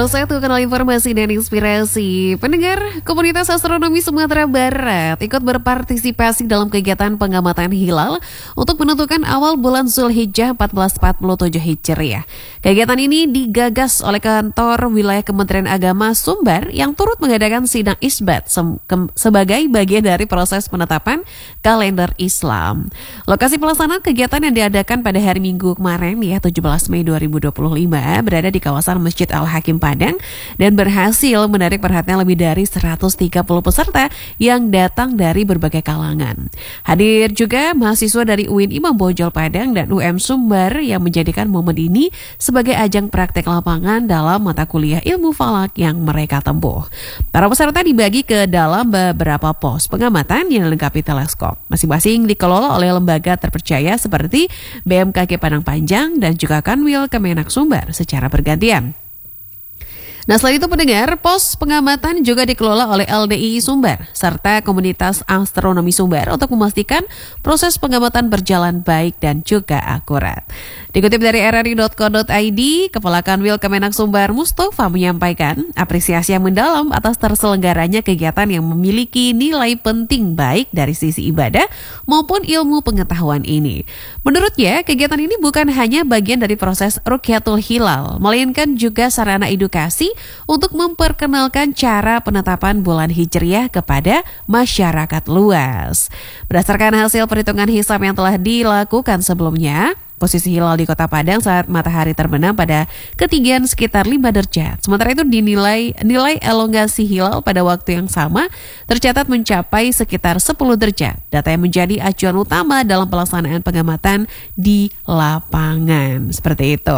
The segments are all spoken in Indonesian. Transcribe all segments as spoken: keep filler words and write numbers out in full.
nol satu Kanal Informasi dan Inspirasi. Pendengar, komunitas astronomi Sumatera Barat ikut berpartisipasi dalam kegiatan pengamatan hilal untuk menentukan awal bulan Zulhijjah seribu empat ratus empat puluh tujuh Hijriah. Kegiatan ini digagas oleh kantor wilayah Kementerian Agama Sumbar yang turut mengadakan sidang isbat se- ke- sebagai bagian dari proses penetapan kalender Islam. Lokasi pelaksanaan kegiatan yang diadakan pada hari Minggu kemarin ya tujuh belas Mei dua ribu dua puluh lima berada di kawasan Masjid Al-Hakim Padang dan berhasil menarik perhatian lebih dari seratus tiga puluh peserta yang datang dari berbagai kalangan. Hadir juga mahasiswa dari U I N Imam Bonjol Padang dan U M Sumbar yang menjadikan momen ini sebagai ajang praktek lapangan dalam mata kuliah ilmu falak yang mereka tempuh. Para peserta dibagi ke dalam beberapa pos pengamatan yang dilengkapi teleskop. Masing-masing dikelola oleh lembaga terpercaya seperti B M K G Padang Panjang dan juga Kanwil Kemenak Sumbar secara bergantian. Nah, selain itu pendengar, pos pengamatan juga dikelola oleh L D I Sumbar serta komunitas astronomi Sumbar untuk memastikan proses pengamatan berjalan baik dan juga akurat. Dikutip dari r r i dot co dot i d, Kepala Kanwil Kemenak Sumbar Mustafa menyampaikan apresiasi yang mendalam atas terselenggaranya kegiatan yang memiliki nilai penting baik dari sisi ibadah maupun ilmu pengetahuan ini. Menurutnya, kegiatan ini bukan hanya bagian dari proses Rukyatul Hilal, melainkan juga sarana edukasi untuk memperkenalkan cara penetapan bulan Hijriah kepada masyarakat luas. Berdasarkan hasil perhitungan hisab yang telah dilakukan sebelumnya, posisi hilal di Kota Padang saat matahari terbenam pada ketinggian sekitar lima derajat. Sementara itu dinilai nilai elongasi hilal pada waktu yang sama tercatat mencapai sekitar sepuluh derajat. Data yang menjadi acuan utama dalam pelaksanaan pengamatan di lapangan. Seperti itu.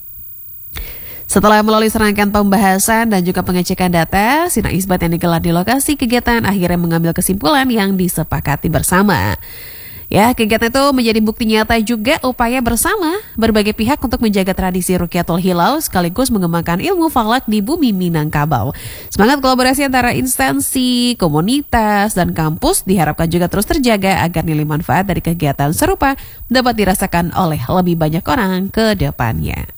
Setelah melalui serangkaian pembahasan dan juga pengecekan data, sidang isbat yang digelar di lokasi kegiatan akhirnya mengambil kesimpulan yang disepakati bersama. Ya, kegiatan itu menjadi bukti nyata juga upaya bersama berbagai pihak untuk menjaga tradisi Rukyatul Hilal sekaligus mengembangkan ilmu falak di bumi Minangkabau. Semangat kolaborasi antara instansi, komunitas, dan kampus diharapkan juga terus terjaga agar nilai manfaat dari kegiatan serupa dapat dirasakan oleh lebih banyak orang ke depannya.